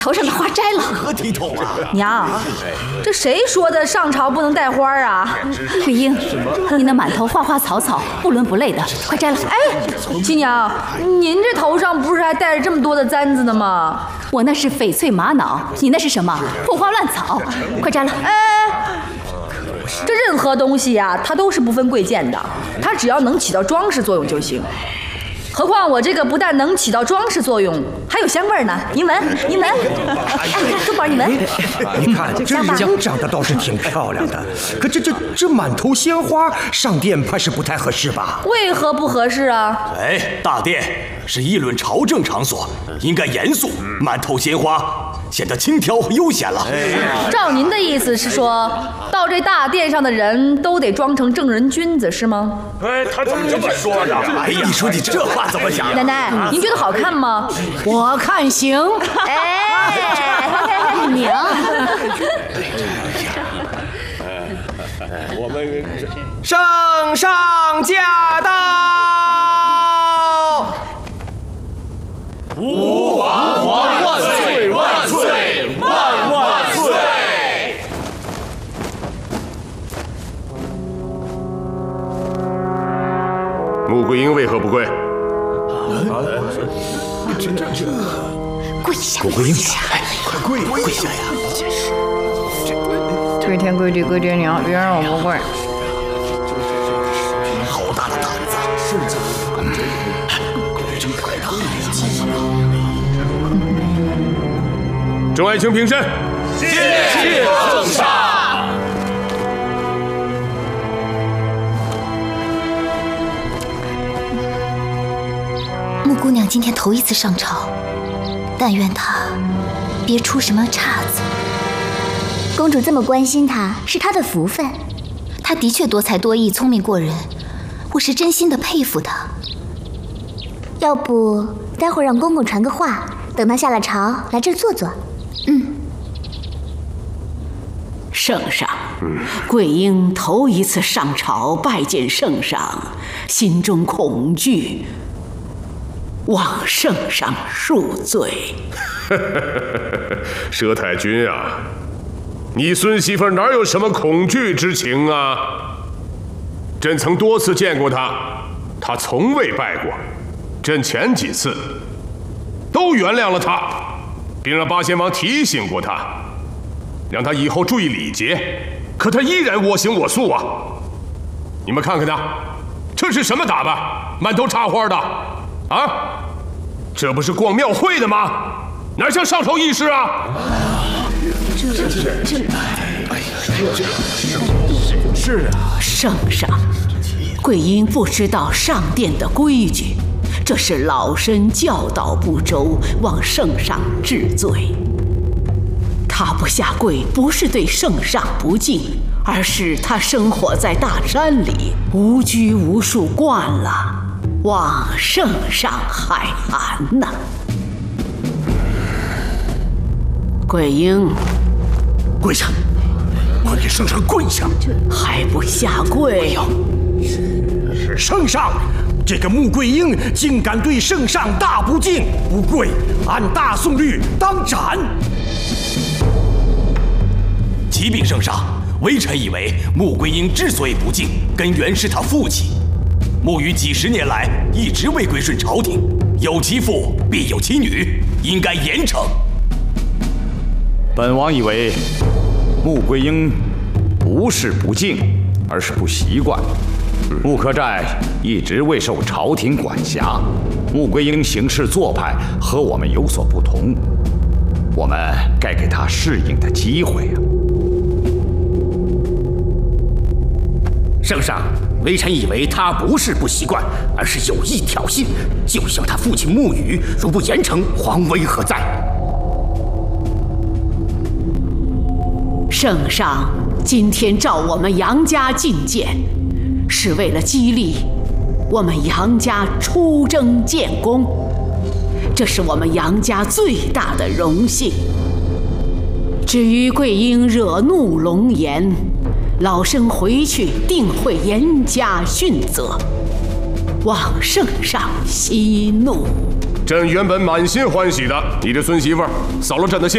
头上的花摘了。 可体统啊！ 娘，这谁说的上朝不能带花啊？ 桂英，你那满头花花草草，不伦不类的，快摘了。 哎，亲娘，您这头上不是还带着这么多的簪子呢吗？ 我那是翡翠玛瑙，你那是什么？破花乱草，快摘了。 哎，这任何东西呀，它都是不分贵贱的，它只要能起到装饰作用就行。何况我这个不但能起到装饰作用，还有香味呢。您闻，您闻。哎，周宝，你闻。 你看这娘长得倒是挺漂亮的，可这满头鲜花，上殿怕是不太合适吧？ 为何不合适啊？ 哎，大殿是议论朝政场所，应该严肃，满头鲜花显得轻佻悠闲了。 照您的意思是说，到这大殿上的人都得装成正人君子是吗？ 哎，他怎么这么说的？哎呀，你说你这话怎么讲？ 奶奶，您觉得好看吗？ 我看行。 哎， 娘。 我们圣上驾到！ 吾皇万岁万岁万岁！ 穆桂英为何不跪？ 跪下！ 穆桂英， 快跪下呀！ 跪天跪地跪爹娘，别让我不跪。 好大的胆子！ 众爱卿平身。 谢圣上。 穆姑娘今天头一次上朝，但愿她别出什么岔子。 公主这么关心她，是她的福分。 她的确多才多艺，聪明过人，我是真心的佩服她。 要不待会儿让公公传个话，等她下了朝来这儿坐坐。 圣上，桂英头一次上朝拜见圣上，心中恐惧，望圣上恕罪。 佘太君啊，你孙媳妇哪有什么恐惧之情啊？朕曾多次见过她，她从未拜过。朕前几次都原谅了她，并让八仙王提醒过她，让她以后注意礼节。可她依然我行我素啊！你们看看她，这是什么打扮？满头插花的啊！这不是逛庙会的吗？哪像上朝议事啊？ 是啊， 圣上，桂英不知道上殿的规矩，这是老身教导不周，望圣上治罪。她不下跪，不是对圣上不敬，而是她生活在大山里，无拘无束惯了，望圣上海涵呐。桂英， 跪下！快给圣上跪下！ 还不下跪？ 圣上，这个穆桂英竟敢对圣上大不敬，不跪，按大宋律当斩。 启禀圣上，微臣以为穆桂英之所以不敬，根源是她父亲。穆羽几十年来一直未归顺朝廷，有其父必有其女，应该严惩。 本王以为穆桂英不是不敬，而是不习惯。穆克寨一直未受朝廷管辖，穆桂英行事做派和我们有所不同，我们该给她适应的机会啊！ 圣上，微臣以为他不是不习惯，而是有意挑衅，就像他父亲穆羽，如不严惩，皇威何在？ 圣上今天召我们杨家觐见，是为了激励我们杨家出征建功，这是我们杨家最大的荣幸。至于桂英惹怒龙颜，老身回去定会严加训责，望圣上息怒。 朕原本满心欢喜的，你这孙媳妇儿扫了朕的兴。